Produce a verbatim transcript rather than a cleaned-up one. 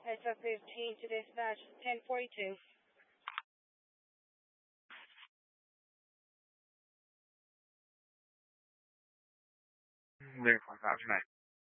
S F fifteen to dispatch, ten forty-two. Verify five tonight.